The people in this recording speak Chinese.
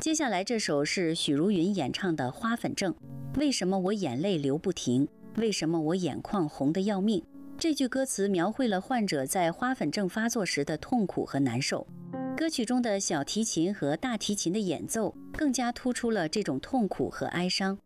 接下来这首是许茹芸演唱的《花粉症》，为什么我眼泪流不停？为什么我眼眶红得要命？这句歌词描绘了患者在花粉症发作时的痛苦和难受。歌曲中的小提琴和大提琴的演奏更加突出了这种痛苦和哀伤。